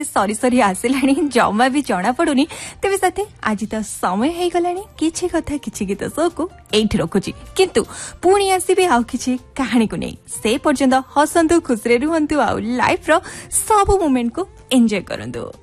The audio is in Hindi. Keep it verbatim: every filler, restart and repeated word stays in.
सरी सरी आसिलानी जमा भी जना पड़ुनी तेज साथे आज तो समय हो गलानी किछि कथा किछि गीत शो को एठी रखुची किंतु पुणी आसीबे आउ किछि कहानी को नहीं से पर्यंत हसंतु खुशी रुहंतु आउ लाइफ रो सब मोमेंट को एंजॉय करंतु।